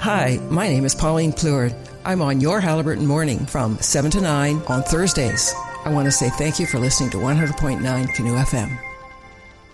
Hi, my name is Pauline Pleward. I'm on Your Halliburton Morning from 7 to 9 on Thursdays. I want to say thank you for listening to 100.9 Canoe FM.